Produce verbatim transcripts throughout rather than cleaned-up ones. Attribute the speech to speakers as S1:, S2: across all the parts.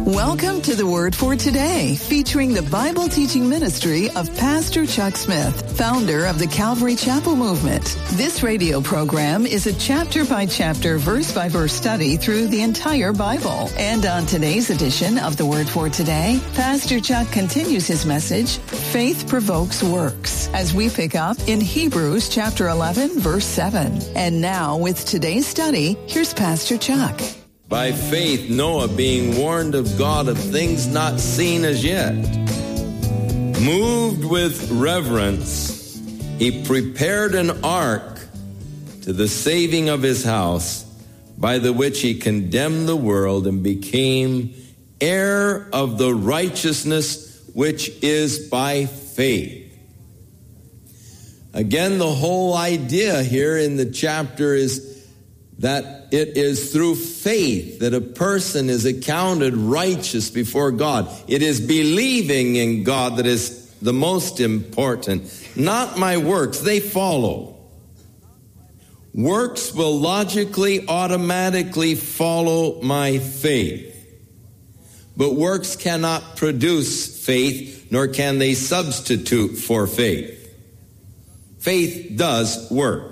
S1: Welcome to the Word for Today, featuring the Bible teaching ministry of Pastor Chuck Smith, founder of the Calvary Chapel Movement. This radio program is a chapter-by-chapter, verse-by-verse study through the entire Bible. And on today's edition of the Word for Today, Pastor Chuck continues his message, Faith Provokes Works, as we pick up in Hebrews chapter eleven, verse seven. And now, with today's study, here's Pastor Chuck.
S2: By faith, Noah, being warned of God of things not seen as yet, moved with reverence, he prepared an ark to the saving of his house, by the which he condemned the world and became heir of the righteousness which is by faith. Again, the whole idea here in the chapter is that it is through faith that a person is accounted righteous before God. It is believing in God that is the most important. Not my works, they follow. Works will logically, automatically follow my faith. But works cannot produce faith, nor can they substitute for faith. Faith does work.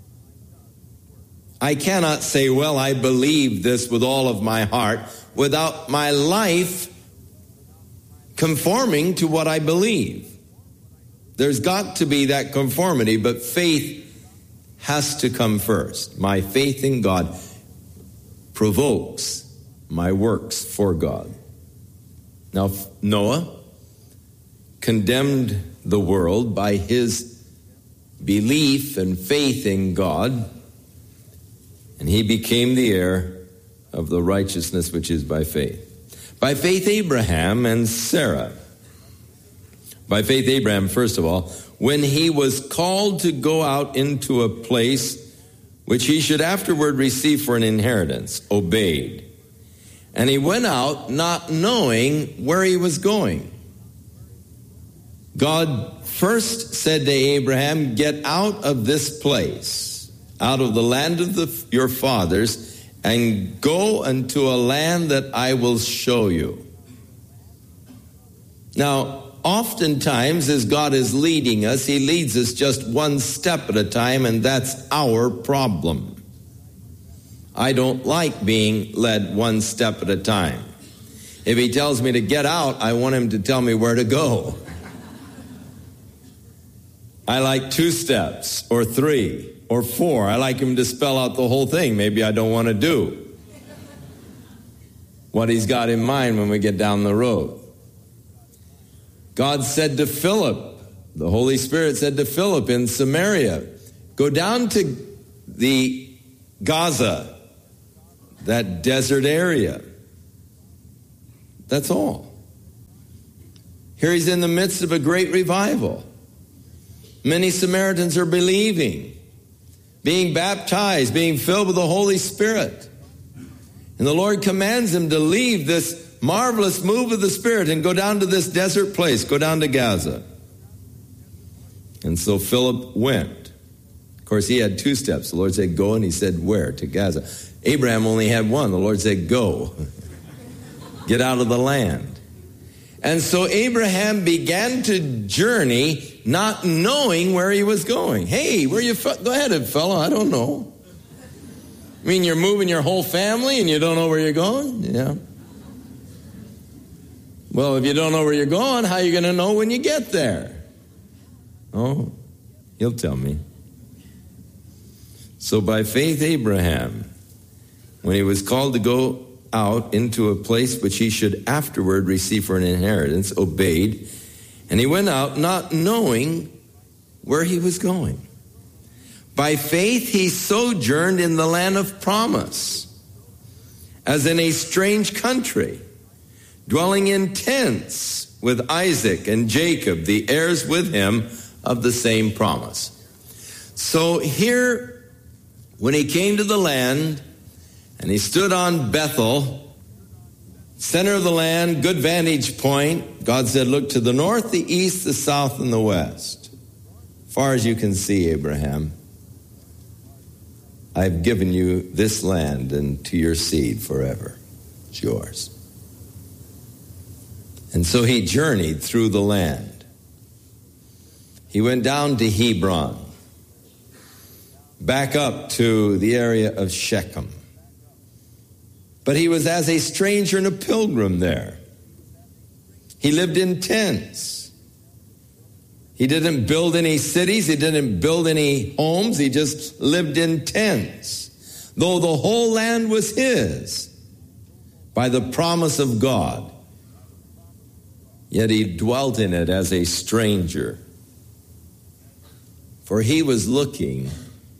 S2: I cannot say, well, I believe this with all of my heart, without my life conforming to what I believe. There's got to be that conformity, but faith has to come first. My faith in God provokes my works for God. Now, Noah condemned the world by his belief and faith in God, and he became the heir of the righteousness which is by faith. By faith, Abraham and Sarah. By faith, Abraham, first of all, when he was called to go out into a place which he should afterward receive for an inheritance, obeyed. And he went out not knowing where he was going. God first said to Abraham, get out of this place, out of the land of the, your fathers, and go unto a land that I will show you. Now, oftentimes, as God is leading us, he leads us just one step at a time, and that's our problem. I don't like being led one step at a time. If he tells me to get out, I want him to tell me where to go. I like two steps, or three, or four. I like him to spell out the whole thing. Maybe I don't want to do what he's got in mind when we get down the road. God said to Philip, the Holy Spirit said to Philip in Samaria, go down to the Gaza, that desert area. That's all. Here he's in the midst of a great revival. Many Samaritans are believing, being baptized, being filled with the Holy Spirit. And the Lord commands him to leave this marvelous move of the Spirit and go down to this desert place, go down to Gaza. And so Philip went. Of course, he had two steps. The Lord said, go, and he said, where? To Gaza. Abraham only had one. The Lord said, go. Get out of the land. And so Abraham began to journey, not knowing where he was going. Hey, where you? Fe- Go ahead, fellow. I don't know. I mean, you're moving your whole family and you don't know where you're going? Yeah. Well, if you don't know where you're going, how are you going to know when you get there? Oh, he'll tell me. So by faith, Abraham, when he was called to go out into a place which he should afterward receive for an inheritance, obeyed, and he went out not knowing where he was going. By faith he sojourned in the land of promise, as in a strange country, dwelling in tents with Isaac and Jacob, the heirs with him of the same promise. So here, when he came to the land, and he stood on Bethel, center of the land, good vantage point. God said, look to the north, the east, the south, and the west. Far as you can see, Abraham, I've given you this land and to your seed forever. It's yours. And so he journeyed through the land. He went down to Hebron, back up to the area of Shechem. But he was as a stranger and a pilgrim there. He lived in tents. He didn't build any cities. He didn't build any homes. He just lived in tents. Though the whole land was his by the promise of God, yet he dwelt in it as a stranger. For he was looking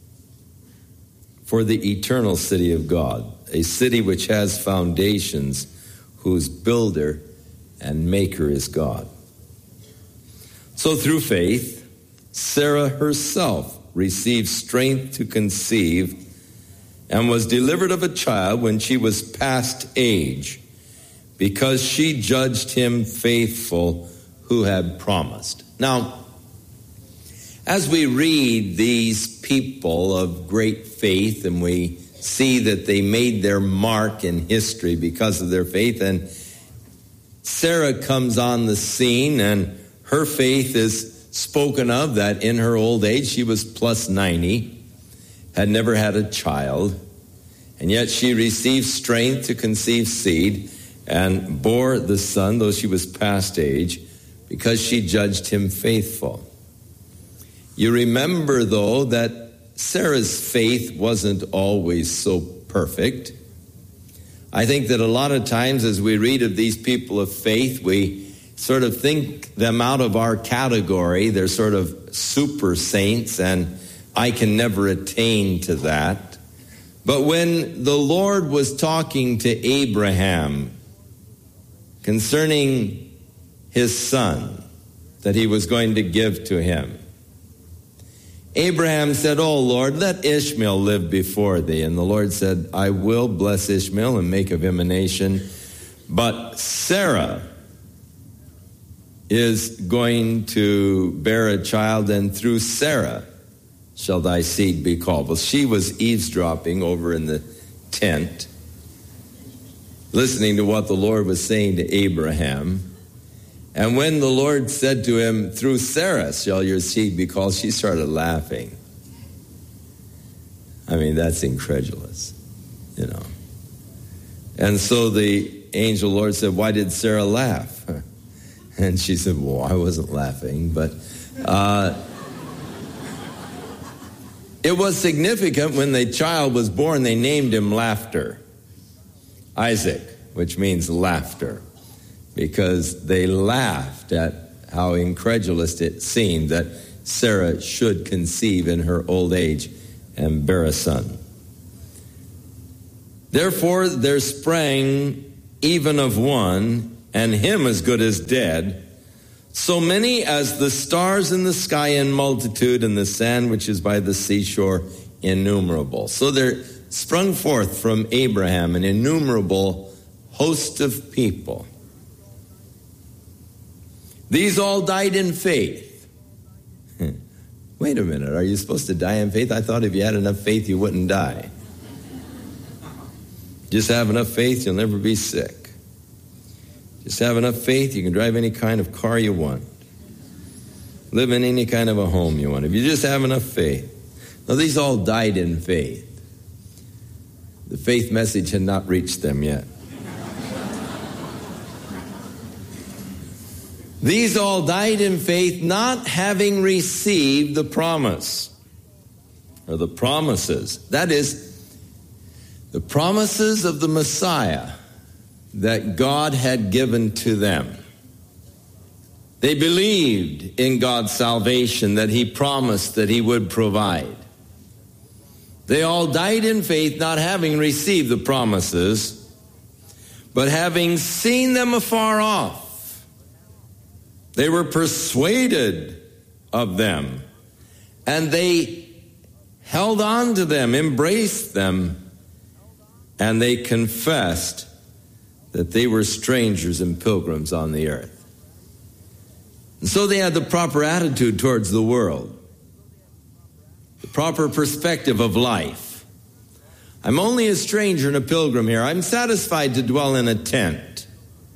S2: for the eternal city of God, a city which has foundations, whose builder and maker is God. So through faith, Sarah herself received strength to conceive and was delivered of a child when she was past age, because she judged him faithful who had promised. Now, as we read these people of great faith, and we see that they made their mark in history because of their faith, and Sarah comes on the scene, and her faith is spoken of that in her old age, she was plus ninety, had never had a child, and yet she received strength to conceive seed and bore the son, though she was past age, because she judged him faithful. You remember, though, that Sarah's faith wasn't always so perfect. I think that a lot of times as we read of these people of faith, we sort of think them out of our category. They're sort of super saints, and I can never attain to that. But when the Lord was talking to Abraham concerning his son that he was going to give to him, Abraham said, "Oh, Lord, let Ishmael live before thee." And the Lord said, "I will bless Ishmael and make of him a nation, but Sarah is going to bear a child, and through Sarah shall thy seed be called." Well, she was eavesdropping over in the tent, listening to what the Lord was saying to Abraham. And when the Lord said to him, "Through Sarah shall your seed be called," she started laughing. I mean, that's incredulous, you know. And so the angel Lord said, "Why did Sarah laugh?" And she said, "Well, I wasn't laughing." But uh, it was significant when the child was born, they named him Laughter. Isaac, which means laughter, because they laughed at how incredulous it seemed that Sarah should conceive in her old age and bear a son. Therefore there sprang even of one, and him as good as dead, so many as the stars in the sky in multitude, and the sand which is by the seashore innumerable. So there sprung forth from Abraham an innumerable host of people. These all died in faith. Wait a minute, are you supposed to die in faith? I thought if you had enough faith, you wouldn't die. Just have enough faith, you'll never be sick. Just have enough faith, you can drive any kind of car you want. Live in any kind of a home you want. If you just have enough faith. Now, these all died in faith. The faith message had not reached them yet. These all died in faith, not having received the promise, or the promises. That is, the promises of the Messiah that God had given to them. They believed in God's salvation, that he promised that he would provide. They all died in faith, not having received the promises, but having seen them afar off. They were persuaded of them, and they held on to them, embraced them, and they confessed that they were strangers and pilgrims on the earth. And so they had the proper attitude towards the world, the proper perspective of life. I'm only a stranger and a pilgrim here. I'm satisfied to dwell in a tent.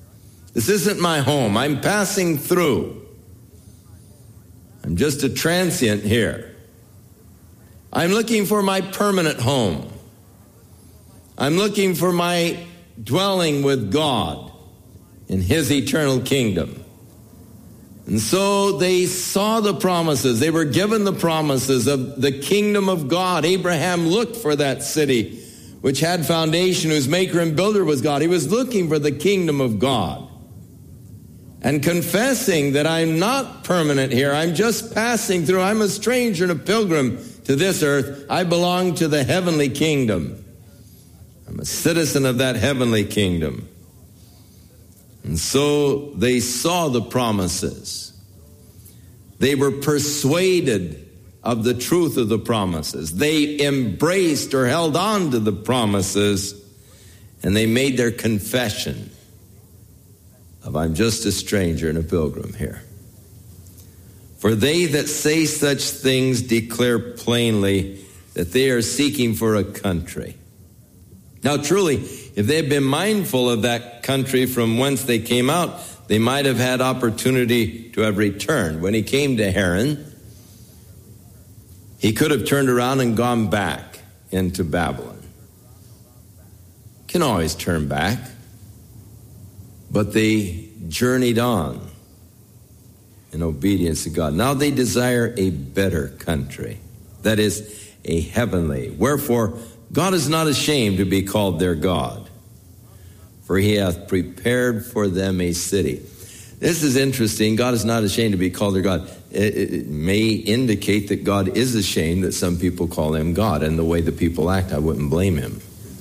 S2: This isn't my home. I'm passing through. I'm just a transient here. I'm looking for my permanent home. I'm looking for my dwelling with God in his eternal kingdom. And so they saw the promises. They were given the promises of the kingdom of God. Abraham looked for that city which had foundation, whose maker and builder was God. He was looking for the kingdom of God and confessing that I'm not permanent here. I'm just passing through. I'm a stranger and a pilgrim to this earth. I belong to the heavenly kingdom. I'm a citizen of that heavenly kingdom. And so they saw the promises. They were persuaded of the truth of the promises. They embraced or held on to the promises, and they made their confession of, I'm just a stranger and a pilgrim here. For they that say such things declare plainly that they are seeking for a country. Now truly, if they had been mindful of that country from whence they came out, they might have had opportunity to have returned. When he came to Haran, he could have turned around and gone back into Babylon. Can always turn back. But they journeyed on in obedience to God. Now they desire a better country, that is, a heavenly. Wherefore, God is not ashamed to be called their God, for he hath prepared for them a city. This is interesting. God is not ashamed to be called their God. It, it may indicate that God is ashamed that some people call him God, and the way the people act, I wouldn't blame him.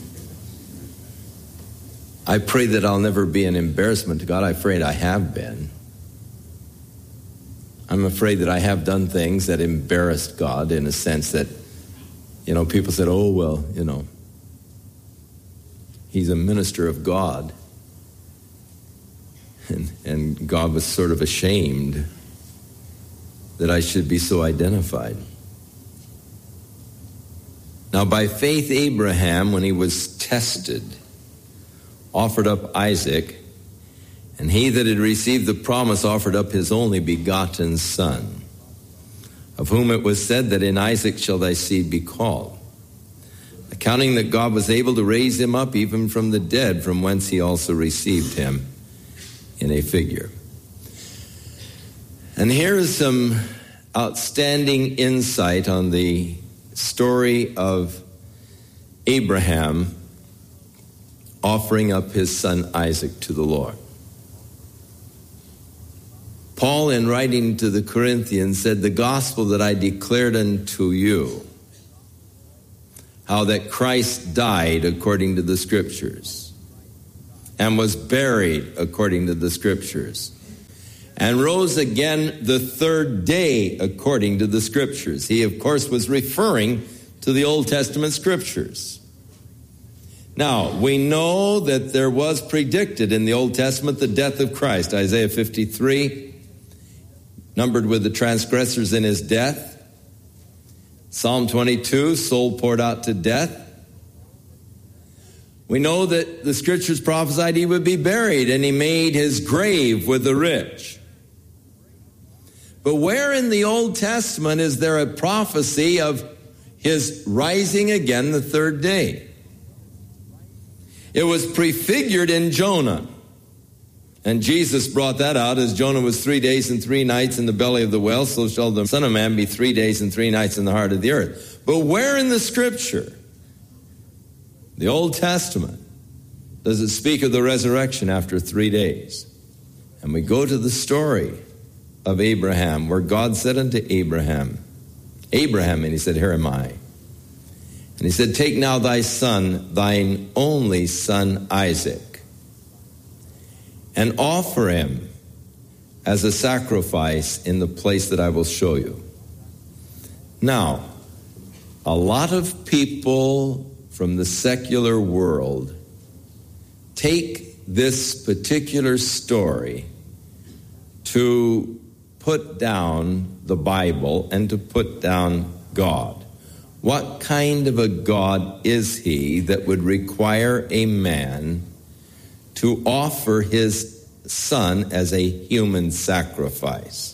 S2: I pray that I'll never be an embarrassment to God. I'm afraid I have been. I'm afraid that I have done things that embarrassed God, in a sense that, you know, people said, oh, well, you know, he's a minister of God. And, and God was sort of ashamed that I should be so identified. Now, by faith, Abraham, when he was tested, offered up Isaac, and he that had received the promise offered up his only begotten son, of whom it was said that in Isaac shall thy seed be called, accounting that God was able to raise him up even from the dead, from whence he also received him in a figure. And here is some outstanding insight on the story of Abraham offering up his son Isaac to the Lord. Paul, in writing to the Corinthians, said, the gospel that I declared unto you, how that Christ died according to the Scriptures, and was buried according to the Scriptures, and rose again the third day according to the Scriptures. He, of course, was referring to the Old Testament Scriptures. Now, we know that there was predicted in the Old Testament the death of Christ. Isaiah fifty-three, numbered with the transgressors in his death. Psalm twenty-two, soul poured out to death. We know that the Scriptures prophesied he would be buried, and he made his grave with the rich. But where in the Old Testament is there a prophecy of his rising again the third day? It was prefigured in Jonah. And Jesus brought that out, as Jonah was three days and three nights in the belly of the whale, so shall the Son of Man be three days and three nights in the heart of the earth. But where in the Scripture, the Old Testament, does it speak of the resurrection after three days? And we go to the story of Abraham, where God said unto Abraham, Abraham, and he said, here am I. And he said, take now thy son, thine only son Isaac, and offer him as a sacrifice in the place that I will show you. Now, a lot of people from the secular world take this particular story to put down the Bible and to put down God. What kind of a God is he that would require a man to offer his son as a human sacrifice.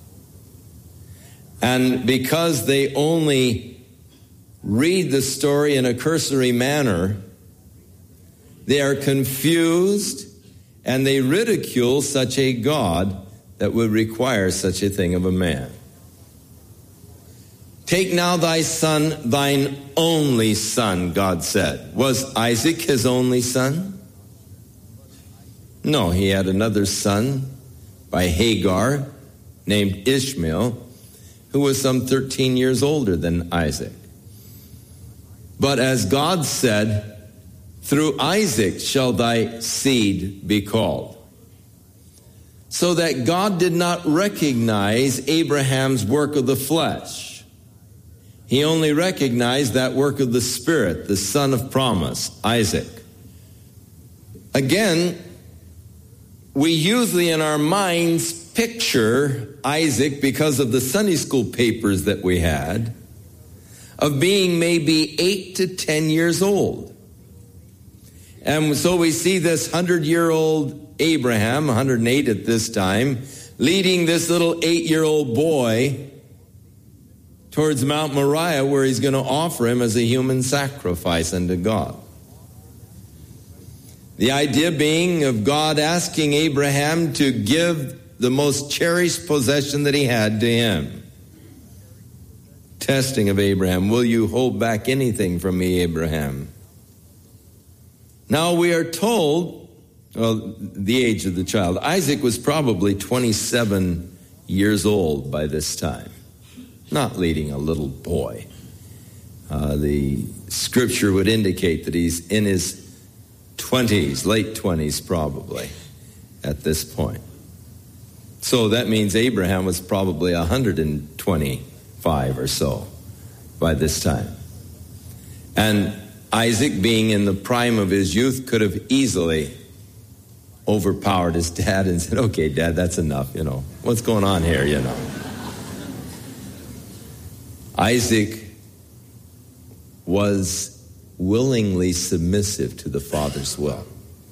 S2: And because they only read the story in a cursory manner, they are confused and they ridicule such a God that would require such a thing of a man. Take now thy son, thine only son, God said. Was Isaac his only son? No, he had another son by Hagar named Ishmael, who was some thirteen years older than Isaac. But as God said, through Isaac shall thy seed be called. So that God did not recognize Abraham's work of the flesh. He only recognized that work of the Spirit, the son of promise, Isaac. Again, we usually in our minds picture Isaac, because of the Sunday school papers that we had, of being maybe eight to ten years old. And so we see this hundred-year-old Abraham, one hundred eight at this time, leading this little eight-year-old boy towards Mount Moriah, where he's going to offer him as a human sacrifice unto God. The idea being of God asking Abraham to give the most cherished possession that he had to him. Testing of Abraham, will you hold back anything from me, Abraham? Now we are told, well, the age of the child. Isaac was probably twenty-seven years old by this time, not leading a little boy. Uh, the scripture would indicate that he's in his twenties, late twenties probably, at this point. So that means Abraham was probably one hundred twenty-five or so by this time. And Isaac, being in the prime of his youth, could have easily overpowered his dad and said, okay, Dad, that's enough, you know. What's going on here, you know? Isaac was willingly submissive to the Father's will.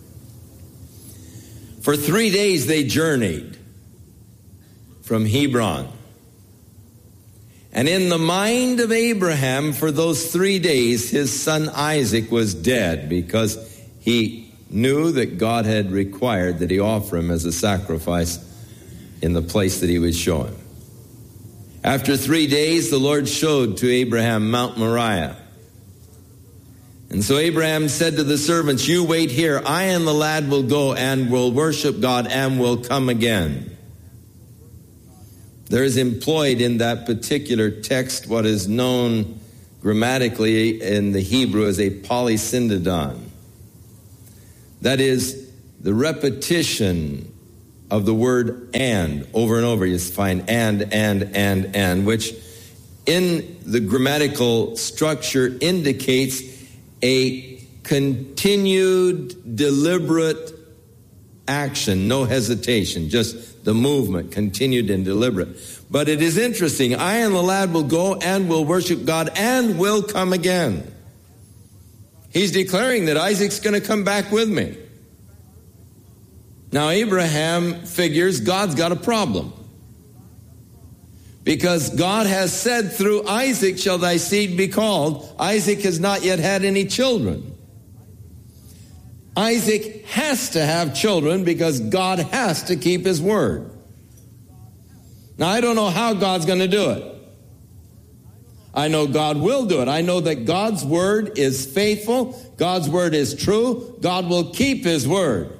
S2: For three days they journeyed from Hebron. And in the mind of Abraham, for those three days, his son Isaac was dead, because he knew that God had required that he offer him as a sacrifice in the place that he would show him. After three days, the Lord showed to Abraham Mount Moriah. And so Abraham said to the servants, you wait here, I and the lad will go and will worship God and will come again. There is employed in that particular text what is known grammatically in the Hebrew as a polysyndodon. That is the repetition of the word and over and over. You find and, and, and, and, which in the grammatical structure indicates a continued, deliberate action, no hesitation, just the movement, continued and deliberate. But it is interesting. I and the lad will go and will worship God and will come again. He's declaring that Isaac's going to come back with me. Now, Abraham figures God's got a problem, because God has said, through Isaac shall thy seed be called. Isaac has not yet had any children. Isaac has to have children because God has to keep his word. Now, I don't know how God's going to do it. I know God will do it. I know that God's word is faithful. God's word is true. God will keep his word.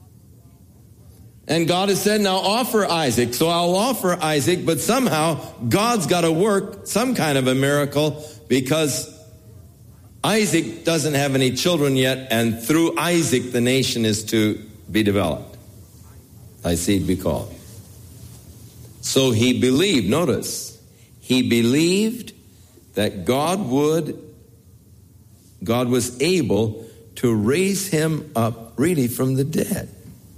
S2: And God has said, now offer Isaac. So I'll offer Isaac, but somehow God's got to work some kind of a miracle, because Isaac doesn't have any children yet, and through Isaac the nation is to be developed. Thy seed be called. So he believed, notice, he believed that God would, God was able to raise him up really from the dead.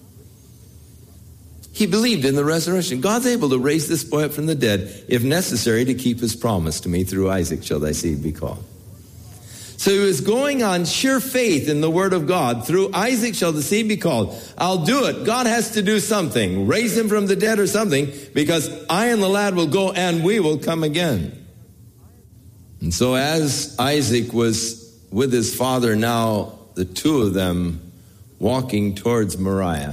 S2: He believed in the resurrection. God's able to raise this boy up from the dead, if necessary, to keep his promise to me, through Isaac shall thy seed be called. So he was going on sheer faith in the word of God. Through Isaac shall the seed be called. I'll do it. God has to do something. Raise him from the dead or something, because I and the lad will go and we will come again. And so as Isaac was with his father, now the two of them walking towards Moriah,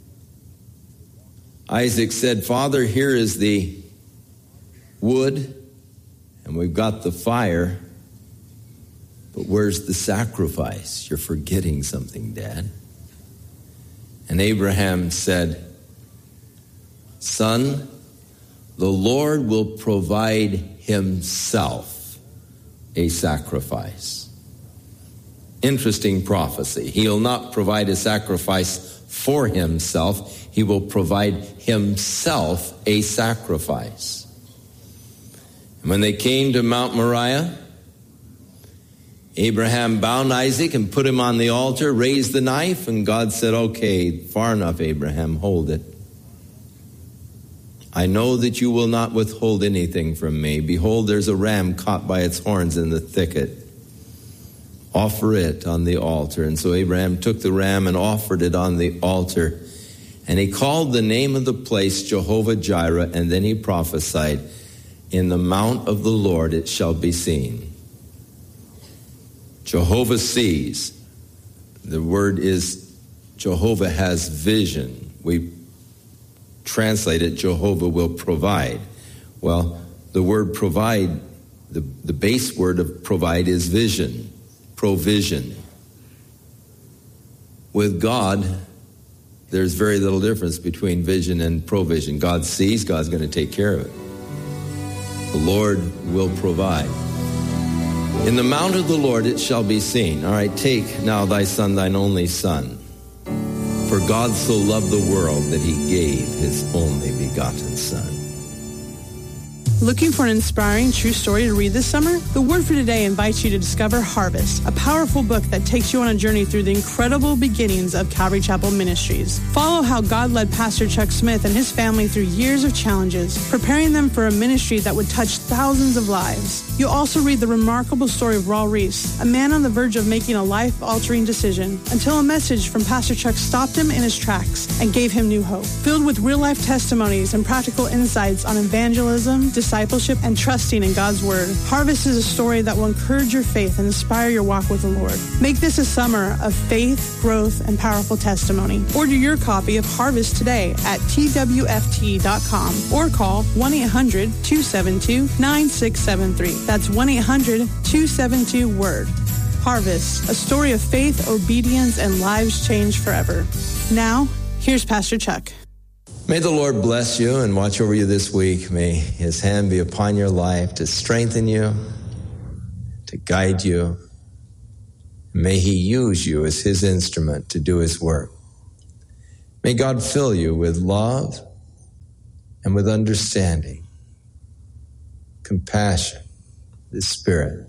S2: Isaac said, Father, here is the wood and we've got the fire. But where's the sacrifice? You're forgetting something, Dad. And Abraham said, Son, the Lord will provide himself a sacrifice. Interesting prophecy. He'll not provide a sacrifice for himself. He will provide himself a sacrifice. And when they came to Mount Moriah, Abraham bound Isaac and put him on the altar, raised the knife, and God said, okay, far enough, Abraham, hold it. I know that you will not withhold anything from me. Behold, there's a ram caught by its horns in the thicket. Offer it on the altar. And so Abraham took the ram and offered it on the altar. And he called the name of the place Jehovah Jireh, and then he prophesied, in the mount of the Lord it shall be seen. Jehovah sees. The word is Jehovah has vision. We translate it, Jehovah will provide. Well, the word provide, the, the base word of provide is vision, provision. With God, there's very little difference between vision and provision. God sees, God's going to take care of it. The Lord will provide. In the mount of the Lord it shall be seen. All right, take now thy son, thine only son. For God so loved the world that he gave his only begotten son.
S3: Looking for an inspiring true story to read this summer? The Word for Today invites you to discover Harvest, a powerful book that takes you on a journey through the incredible beginnings of Calvary Chapel Ministries. Follow how God led Pastor Chuck Smith and his family through years of challenges, preparing them for a ministry that would touch thousands of lives. You'll also read the remarkable story of Raul Reese, a man on the verge of making a life-altering decision, until a message from Pastor Chuck stopped him in his tracks and gave him new hope. Filled with real-life testimonies and practical insights on evangelism, discipleship, and trusting in God's Word, Harvest is a story that will encourage your faith and inspire your walk with the Lord. Make this a summer of faith, growth, and powerful testimony. Order your copy of Harvest today at T W F T dot com or call one eight hundred two seven two nine six seven three. That's one eight hundred two seven two word. Harvest, a story of faith, obedience, and lives changed forever. Now, here's Pastor Chuck.
S2: May the Lord bless you and watch over you this week. May his hand be upon your life to strengthen you, to guide you. May he use you as his instrument to do his work. May God fill you with love and with understanding, compassion, the Spirit.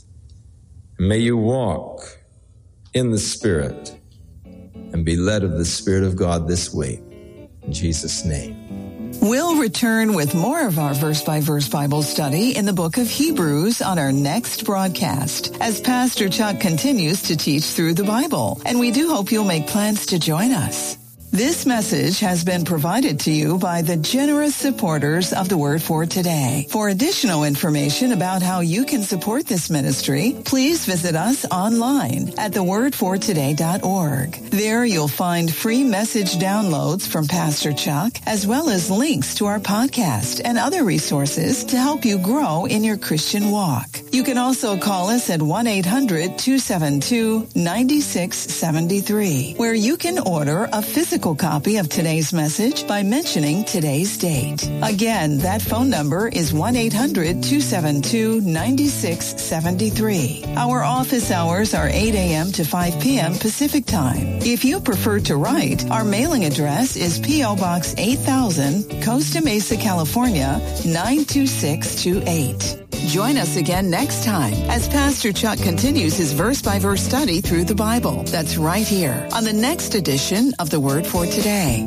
S2: And may you walk in the Spirit and be led of the Spirit of God this week. In Jesus' name.
S1: We'll return with more of our verse-by-verse Bible study in the book of Hebrews on our next broadcast as Pastor Chuck continues to teach through the Bible. And we do hope you'll make plans to join us. This message has been provided to you by the generous supporters of the Word for Today. For additional information about how you can support this ministry, please visit us online at the word for today dot org. There you'll find free message downloads from Pastor Chuck, as well as links to our podcast and other resources to help you grow in your Christian walk. You can also call us at one eight hundred two seven two nine six seven three, where you can order a physical copy of today's message by mentioning today's date. Again, that phone number is one eight hundred two seven two nine six seven three. Our office hours are eight a.m. to five p.m. Pacific Time. If you prefer to write, our mailing address is P O. Box eight thousand, Costa Mesa, California, nine two six two eight. Join us again next time as Pastor Chuck continues his verse-by-verse study through the Bible. That's right here on the next edition of the Word for Today.